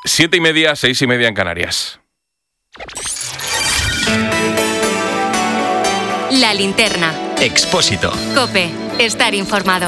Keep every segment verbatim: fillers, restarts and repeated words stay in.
Siete y media, seis y media en Canarias. La linterna. Expósito. COPE. Estar informado.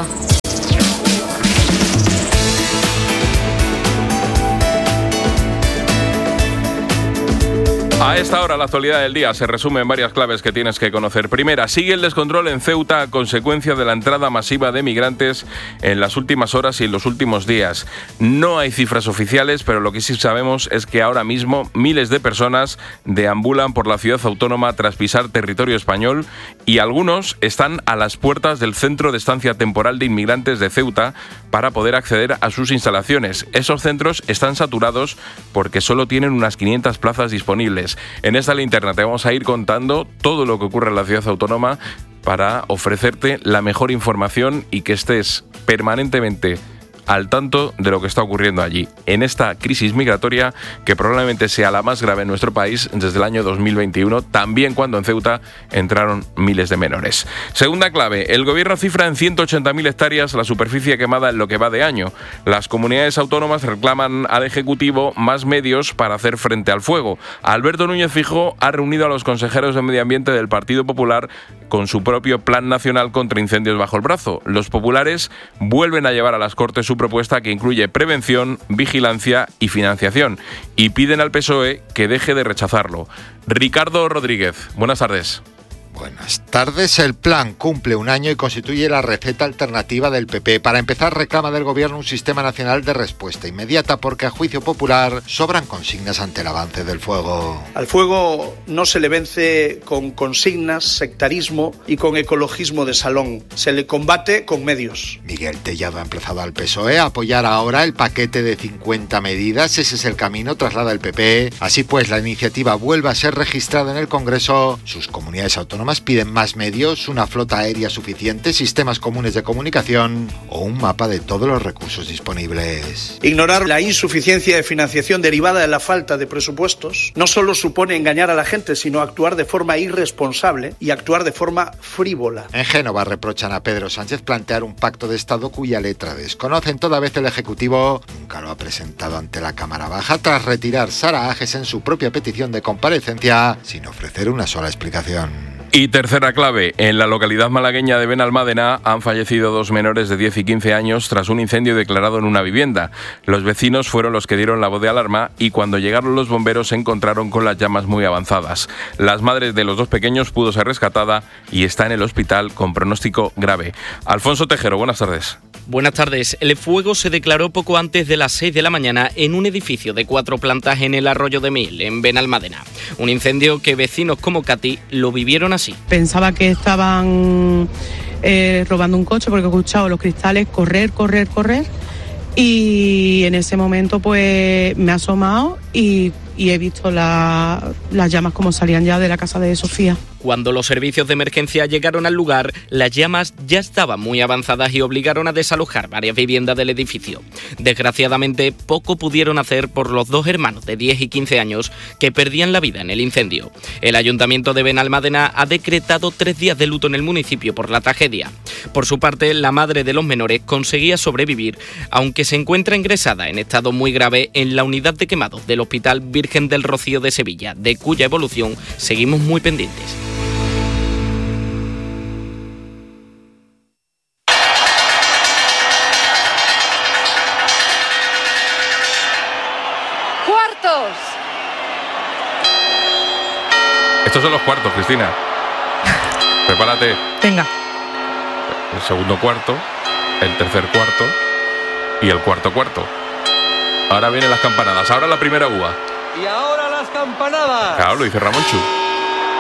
A esta hora, la actualidad del día se resume en varias claves que tienes que conocer. Primera, sigue el descontrol en Ceuta a consecuencia de la entrada masiva de migrantes en las últimas horas y en los últimos días. No hay cifras oficiales, pero lo que sí sabemos es que ahora mismo miles de personas deambulan por la ciudad autónoma tras pisar territorio español y algunos están a las puertas del Centro de Estancia Temporal de Inmigrantes de Ceuta para poder acceder a sus instalaciones. Esos centros están saturados porque solo tienen unas quinientas plazas disponibles. En esta linterna te vamos a ir contando todo lo que ocurre en la ciudad autónoma para ofrecerte la mejor información y que estés permanentemente al tanto de lo que está ocurriendo allí, en esta crisis migratoria que probablemente sea la más grave en nuestro país desde el año dos mil veintiuno, también cuando en Ceuta entraron miles de menores. Segunda clave, el gobierno cifra en ciento ochenta mil hectáreas la superficie quemada en lo que va de año. Las comunidades autónomas reclaman al Ejecutivo más medios para hacer frente al fuego. Alberto Núñez Feijóo ha reunido a los consejeros de Medio Ambiente del Partido Popular con su propio Plan Nacional contra Incendios bajo el brazo. Los populares vuelven a llevar a las Cortes su propuesta que incluye prevención, vigilancia y financiación y piden al P S O E que deje de rechazarlo. Ricardo Rodríguez, buenas tardes. Buenas tardes. El plan cumple un año y constituye la receta alternativa del P P. Para empezar, reclama del Gobierno un sistema nacional de respuesta inmediata porque, a juicio popular, sobran consignas ante el avance del fuego. Al fuego no se le vence con consignas, sectarismo y con ecologismo de salón. Se le combate con medios. Miguel Tellado ha emplazado al P S O E a apoyar ahora el paquete de cincuenta medidas. Ese es el camino, traslada el P P. Así pues, la iniciativa vuelve a ser registrada en el Congreso. Sus comunidades autónomas piden más medios, una flota aérea suficiente, sistemas comunes de comunicación o un mapa de todos los recursos disponibles. Ignorar la insuficiencia de financiación derivada de la falta de presupuestos no solo supone engañar a la gente, sino actuar de forma irresponsable y actuar de forma frívola. En Génova reprochan a Pedro Sánchez plantear un pacto de Estado cuya letra desconocen. Toda vez el Ejecutivo nunca lo ha presentado ante la Cámara Baja tras retirar Sara Ages en su propia petición de comparecencia sin ofrecer una sola explicación. Y tercera clave, en la localidad malagueña de Benalmádena han fallecido dos menores de diez y quince años tras un incendio declarado en una vivienda. Los vecinos fueron los que dieron la voz de alarma y cuando llegaron los bomberos se encontraron con las llamas muy avanzadas. Las madres de los dos pequeños pudo ser rescatada y está en el hospital con pronóstico grave. Alfonso Tejero, buenas tardes. Buenas tardes. El fuego se declaró poco antes de las seis de la mañana en un edificio de cuatro plantas en el Arroyo de Mil, en Benalmádena. Un incendio que vecinos como Katy lo vivieron así. Pensaba que estaban eh, robando un coche porque he escuchado los cristales correr, correr, correr y en ese momento pues me he asomado y, y he visto la, las llamas como salían ya de la casa de Sofía. Cuando los servicios de emergencia llegaron al lugar, las llamas ya estaban muy avanzadas y obligaron a desalojar varias viviendas del edificio. Desgraciadamente, poco pudieron hacer por los dos hermanos de diez y quince años que perdían la vida en el incendio. El Ayuntamiento de Benalmádena ha decretado tres días de luto en el municipio por la tragedia. Por su parte, la madre de los menores conseguía sobrevivir, aunque se encuentra ingresada en estado muy grave en la unidad de quemados del Hospital Virgen del Rocío de Sevilla, de cuya evolución seguimos muy pendientes. Estos son los cuartos, Cristina. Prepárate. Venga. El segundo cuarto, el tercer cuarto y el cuarto cuarto. Ahora vienen las campanadas. Ahora la primera uva. Y ahora las campanadas. Claro, lo dice Ramonchu.